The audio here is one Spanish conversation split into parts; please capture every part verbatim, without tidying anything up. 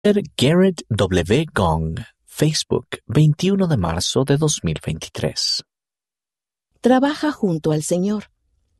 Garrett W. Gong, Facebook, veintiuno de marzo de dos mil veintitrés. Trabaja junto al Señor.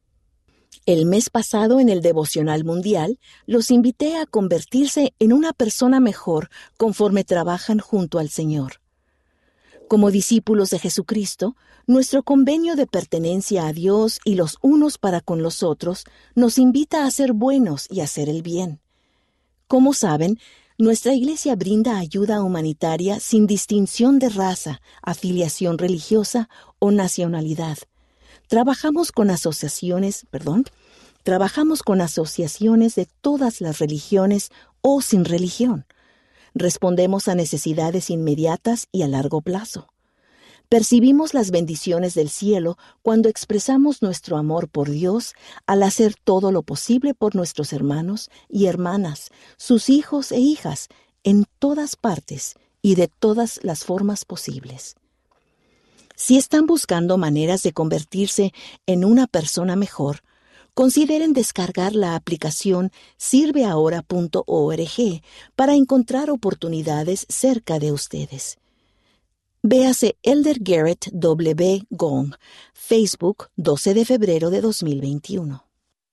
El mes pasado en el Devocional Mundial, los invité a convertirse en una persona mejor conforme trabajan junto al Señor. Como discípulos de Jesucristo, nuestro convenio de pertenencia a Dios y los unos para con los otros nos invita a ser buenos y hacer el bien. Como saben, nuestra iglesia brinda ayuda humanitaria sin distinción de raza, afiliación religiosa o nacionalidad. Trabajamos con asociaciones, perdón, trabajamos con asociaciones de todas las religiones o sin religión. Respondemos a necesidades inmediatas y a largo plazo. Percibimos las bendiciones del cielo cuando expresamos nuestro amor por Dios al hacer todo lo posible por nuestros hermanos y hermanas, sus hijos e hijas, en todas partes y de todas las formas posibles. Si están buscando maneras de convertirse en una persona mejor, consideren descargar la aplicación sirve ahora punto org para encontrar oportunidades cerca de ustedes. Véase Elder Garrett W. Gong, Facebook, doce de febrero de dos mil veintiuno.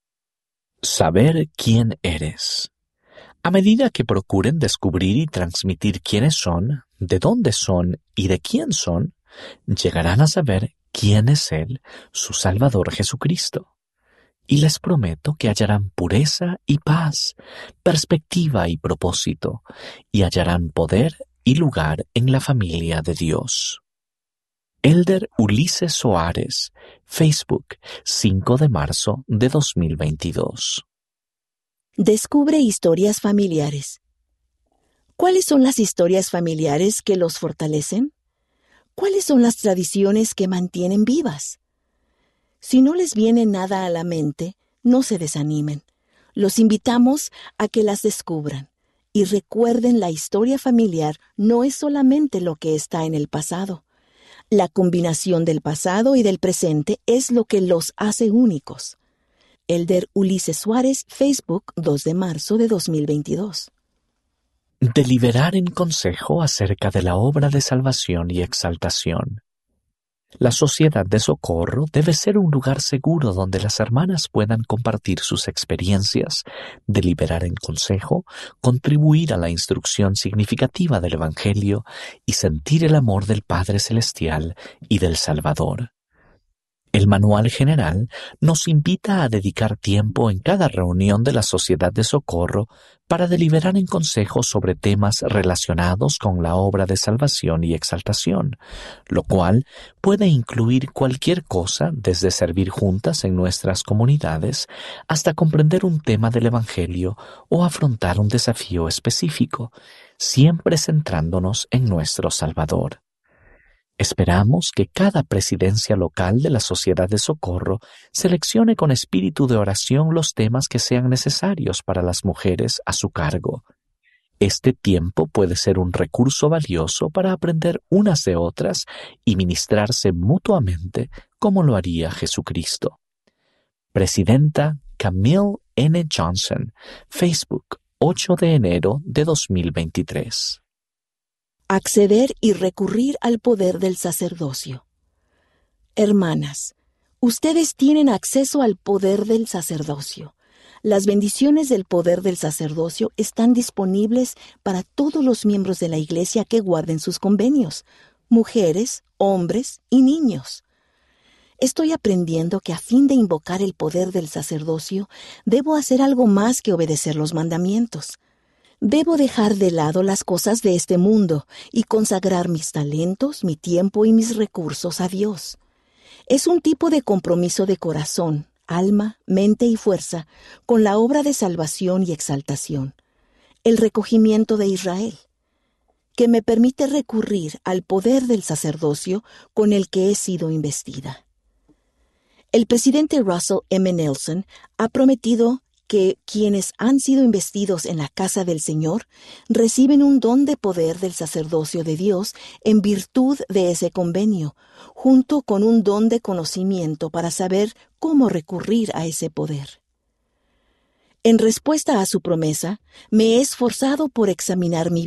Saber quién eres. A medida que procuren descubrir y transmitir quiénes son, de dónde son y de quién son, llegarán a saber quién es Él, su Salvador Jesucristo. Y les prometo que hallarán pureza y paz, perspectiva y propósito, y hallarán poder y lugar en la familia de Dios. Elder Ulises Soares, Facebook, cinco de marzo de dos mil veintidós. Descubre historias familiares. ¿Cuáles son las historias familiares que los fortalecen? ¿Cuáles son las tradiciones que mantienen vivas? Si no les viene nada a la mente, no se desanimen. Los invitamos a que las descubran. Y recuerden, la historia familiar no es solamente lo que está en el pasado. La combinación del pasado y del presente es lo que los hace únicos. Elder Ulises Suárez, Facebook, dos de marzo de dos mil veintidós. Deliberar en consejo acerca de la obra de salvación y exaltación. La Sociedad de Socorro debe ser un lugar seguro donde las hermanas puedan compartir sus experiencias, deliberar en consejo, contribuir a la instrucción significativa del Evangelio y sentir el amor del Padre Celestial y del Salvador. El Manual General nos invita a dedicar tiempo en cada reunión de la Sociedad de Socorro para deliberar en consejo sobre temas relacionados con la obra de salvación y exaltación, lo cual puede incluir cualquier cosa desde servir juntas en nuestras comunidades hasta comprender un tema del Evangelio o afrontar un desafío específico, siempre centrándonos en nuestro Salvador. Esperamos que cada presidencia local de la Sociedad de Socorro seleccione con espíritu de oración los temas que sean necesarios para las mujeres a su cargo. Este tiempo puede ser un recurso valioso para aprender unas de otras y ministrarse mutuamente como lo haría Jesucristo. Presidenta Camille N. Johnson, Facebook, ocho de enero de dos mil veintitrés. Acceder y recurrir al poder del sacerdocio. Hermanas, ustedes tienen acceso al poder del sacerdocio. Las bendiciones del poder del sacerdocio están disponibles para todos los miembros de la Iglesia que guarden sus convenios, mujeres, hombres y niños. Estoy aprendiendo que a fin de invocar el poder del sacerdocio, debo hacer algo más que obedecer los mandamientos. Debo dejar de lado las cosas de este mundo y consagrar mis talentos, mi tiempo y mis recursos a Dios. Es un tipo de compromiso de corazón, alma, mente y fuerza con la obra de salvación y exaltación, el recogimiento de Israel, que me permite recurrir al poder del sacerdocio con el que he sido investida. El presidente Russell M. Nelson ha prometido que quienes han sido investidos en la casa del Señor reciben un don de poder del sacerdocio de Dios en virtud de ese convenio, junto con un don de conocimiento para saber cómo recurrir a ese poder. En respuesta a su promesa, me he esforzado por examinar mi